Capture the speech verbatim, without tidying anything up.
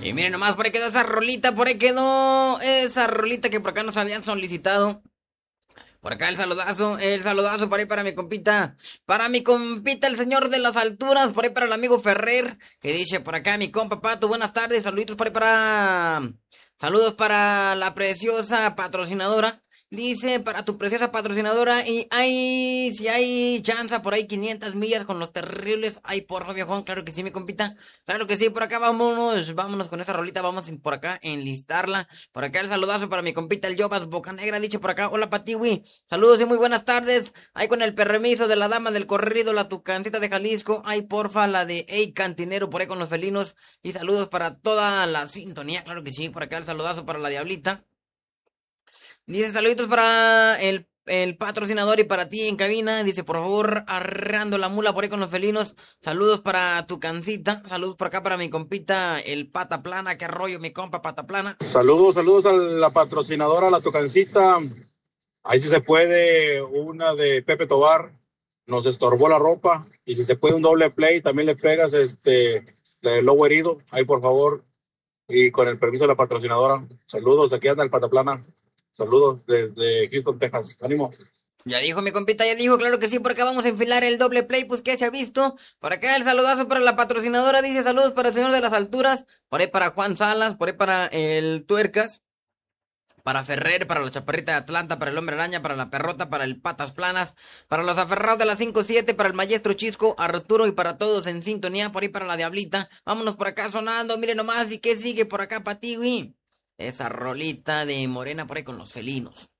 Y miren nomás, por ahí quedó esa rolita, por ahí quedó esa rolita que por acá nos habían solicitado. Por acá el saludazo, el saludazo por ahí para mi compita, para mi compita el señor de las alturas, por ahí para el amigo Ferrer, que dice por acá mi compa Pato, buenas tardes, saluditos por ahí para, saludos para la preciosa patrocinadora, dice para tu preciosa patrocinadora y hay, si hay chance por ahí quinientas millas con los terribles, ay porra viejón, claro que sí mi compita, claro que sí, por acá vámonos, vámonos con esa rolita, vamos por acá a enlistarla, por acá el saludazo para mi compita el Jobas Bocanegra, dice por acá, hola Patiwi. Saludos y muy buenas tardes. Ahí con el permiso de la dama del corrido, la tucancita de Jalisco. Ay, porfa, la de Ey Cantinero por ahí con los felinos. Y saludos para toda la sintonía. Claro que sí, por acá el saludazo para la Diablita. Dice saluditos para el, el patrocinador y para ti en cabina. Dice, por favor, arreando la mula por ahí con los felinos. Saludos para tu cancita. Saludos por acá para mi compita, el Pata Plana. Qué rollo, mi compa Pata Plana. Saludos, saludos a la patrocinadora, la Tucancita. Ahí si se puede una de Pepe Tobar. Nos estorbó la ropa. Y si se puede un doble play, también le pegas este el lobo herido. Ahí por favor. Y con el permiso de la patrocinadora. Saludos, aquí anda el Pataplana. Saludos desde Houston, Texas. Ánimo. Ya dijo mi compita, ya dijo, claro que sí, por acá vamos a enfilar el doble play, pues que se ha visto. Por acá el saludazo para la patrocinadora, dice saludos para el señor de las alturas. Por ahí para Juan Salas, por ahí para el Tuercas. Para Ferrer, para la Chaparrita de Atlanta, para el Hombre Araña, para la Perrota, para el Patas Planas, para los aferrados de la cinco siete, para el Maestro Chisco, Arturo y para todos en sintonía, por ahí para la Diablita. Vámonos por acá sonando, miren nomás, y qué sigue por acá, Patiwi. Esa rolita de Morena por ahí con los felinos.